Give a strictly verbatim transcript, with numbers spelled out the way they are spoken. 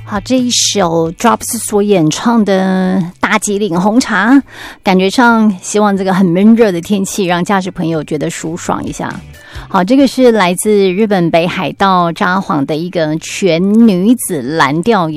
好，这一首 Drops 所演唱的大吉岭红茶，感觉上希望这个很闷热的天气让驾驶朋友觉得舒爽一下。好，这个是来自日本北海道札幌的一个全女子蓝调